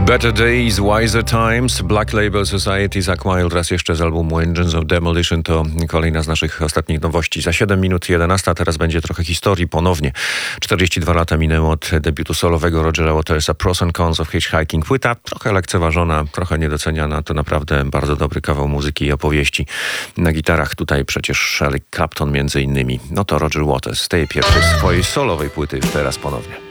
Better Days, Wiser Times, Black Label Society, Zakk Wylde, raz jeszcze z albumu Engines of Demolition. To kolejna z naszych ostatnich nowości. Za 7 minut 11, a teraz będzie trochę historii ponownie. 42 lata minęło od debiutu solowego Rogera Watersa, Pros and Cons of Hitchhiking. Płyta trochę lekceważona, trochę niedoceniana. To naprawdę bardzo dobry kawał muzyki i opowieści. Na gitarach tutaj przecież Eric Clapton między innymi. No to Roger Waters z tej pierwszej swojej solowej płyty już teraz ponownie.